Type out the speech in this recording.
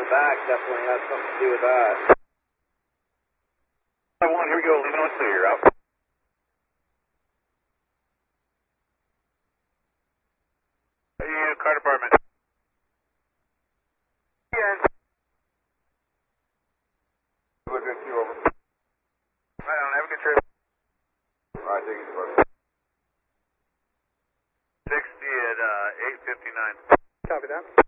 the back definitely has something to do with that. 1, here we go, leaving on clear, out. Hey, car department. Yeah. We're good, you over. Right on, have a good trip. Alright, take it, buddy. 60 at 8:59. Copy that.